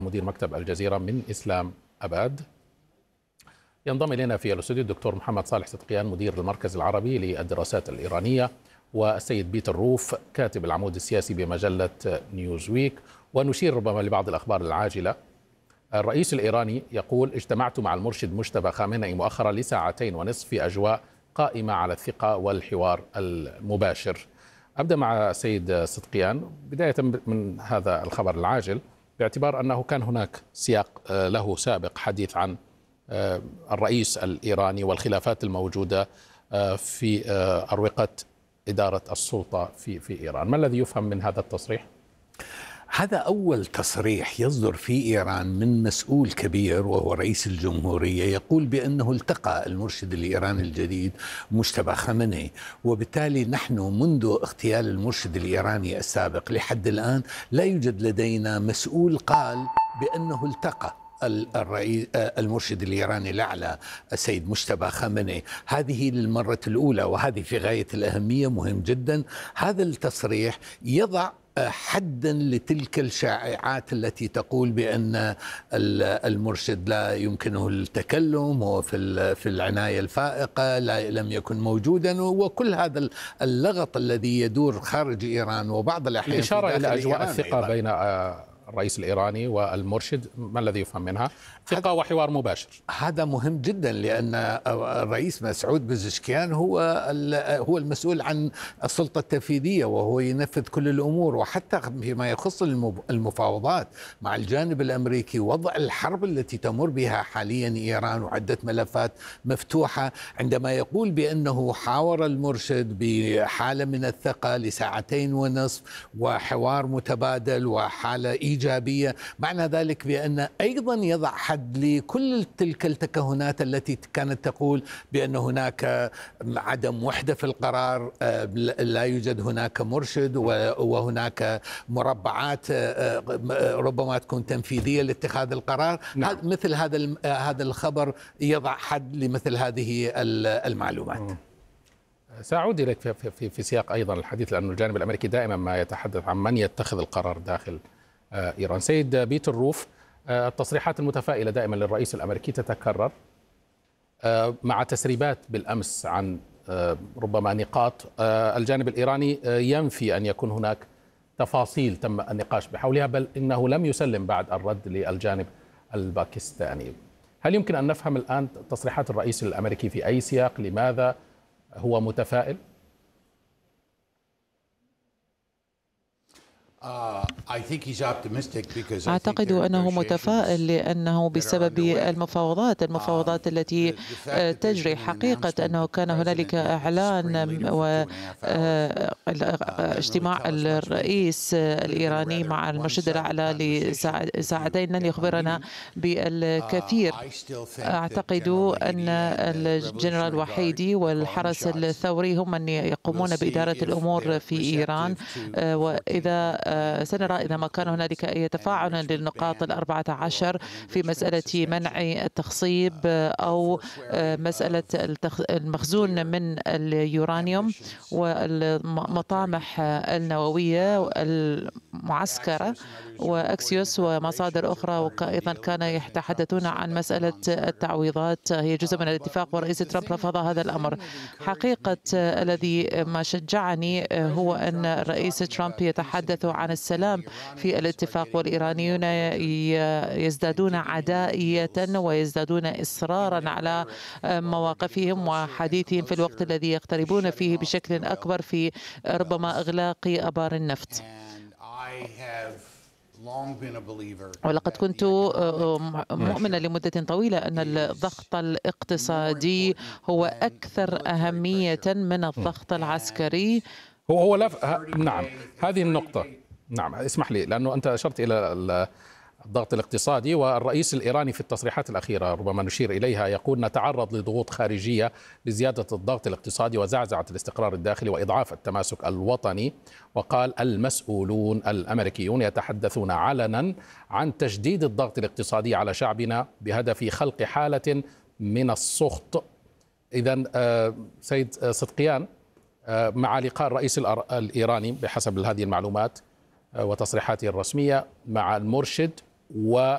مدير مكتب الجزيرة من إسلام أباد. ينضم إلينا في الاستوديو الدكتور محمد صالح صدقيان مدير المركز العربي للدراسات الإيرانية، والسيد بيتر روف كاتب العمود السياسي بمجلة نيوزويك. ونشير ربما لبعض الأخبار العاجلة. الرئيس الإيراني يقول: اجتمعت مع المرشد مجتبى خامنئي مؤخرا لساعتين ونصف في أجواء قائمة على الثقة والحوار المباشر. أبدأ مع سيد صدقيان بداية من هذا الخبر العاجل، باعتبار أنه كان هناك سياق له سابق حديث عن الرئيس الإيراني والخلافات الموجودة في أروقة إدارة السلطة في إيران. ما الذي يفهم من هذا التصريح؟ هذا أول تصريح يصدر في إيران من مسؤول كبير وهو رئيس الجمهورية يقول بأنه التقى المرشد الإيراني الجديد مجتبى خامنئي، وبالتالي نحن منذ اغتيال المرشد الإيراني السابق لحد الآن لا يوجد لدينا مسؤول قال بأنه التقى الرئيس المرشد الإيراني الأعلى السيد مجتبى خامنئي. هذه للمرة الأولى، وهذه في غاية الأهمية، مهم جدا. هذا التصريح يضع حدا لتلك الشائعات التي تقول بأن المرشد لا يمكنه التكلم، هو في العناية الفائقة، لم يكن موجودا، وكل هذا اللغط الذي يدور خارج إيران وبعض الأحيان الإشارة إلى أجواء الثقة بين الرئيس الإيراني والمرشد، ما الذي يفهم منها؟ ثقة وحوار مباشر. هذا مهم جدا، لأن الرئيس مسعود بزشكيان هو المسؤول عن السلطة التنفيذية، وهو ينفذ كل الأمور، وحتى فيما يخص المفاوضات مع الجانب الأمريكي، وضع الحرب التي تمر بها حاليا إيران وعدة ملفات مفتوحة. عندما يقول بأنه حاور المرشد بحالة من الثقة لساعتين ونصف وحوار متبادل وحالة إيجابية، معنى ذلك بأن أيضا يضع حد لكل تلك التكهنات التي كانت تقول بأن هناك عدم وحدة في القرار، لا يوجد هناك مرشد، وهناك مربعات ربما تكون تنفيذية لاتخاذ القرار. نعم. مثل هذا الخبر يضع حد لمثل هذه المعلومات. سأعود إليك في سياق أيضا الحديث، لأن الجانب الأمريكي دائما ما يتحدث عن من يتخذ القرار داخل إيران. سيد بيتر روف، التصريحات المتفائلة دائما للرئيس الأمريكي تتكرر مع تسريبات بالأمس عن ربما نقاط الجانب الإيراني ينفي أن يكون هناك تفاصيل تم النقاش بحولها، بل إنه لم يسلم بعد الرد للجانب الباكستاني. هل يمكن أن نفهم الآن تصريحات الرئيس الأمريكي في أي سياق؟ لماذا هو متفائل؟ أعتقد أنه متفائل لأنه بسبب المفاوضات التي تجري. حقيقة أنه كان هنالك إعلان واجتماع الرئيس الإيراني مع المرشد الأعلى لساعتين لن يخبرنا بالكثير. أعتقد أن الجنرال وحيدي والحرس الثوري هم من يقومون بإدارة الأمور في إيران، وإذا سنرى إذا ما كان هنالك أي تفاعل للنقاط 14 في مسألة منع التخصيب أو مسألة المخزون من اليورانيوم والمطامح النووية المعسكرة وأكسيوس ومصادر أخرى. وأيضا كان يتحدثون عن مسألة التعويضات، هي جزء من الاتفاق، ورئيس ترامب رفض هذا الأمر. حقيقة الذي ما شجعني هو أن الرئيس ترامب يتحدث عن السلام في الاتفاق، والإيرانيون يزدادون عدائية ويزدادون إصرارا على مواقفهم وحديثهم في الوقت الذي يقتربون فيه بشكل أكبر في ربما إغلاق أبار النفط. ولقد كنت مؤمنا لمدة طويلة أن الضغط الاقتصادي هو أكثر أهمية من الضغط العسكري. نعم، هذه النقطة. نعم، اسمح لي، لأنه أنت أشرت إلى الضغط الاقتصادي، والرئيس الإيراني في التصريحات الأخيرة ربما نشير إليها يقول: نتعرض لضغوط خارجية لزيادة الضغط الاقتصادي وزعزعة الاستقرار الداخلي وإضعاف التماسك الوطني. وقال: المسؤولون الأمريكيون يتحدثون علنا عن تجديد الضغط الاقتصادي على شعبنا بهدف خلق حالة من السخط. إذن سيد صدقيان، مع لقاء الرئيس الإيراني بحسب هذه المعلومات وتصريحاته الرسمية مع المرشد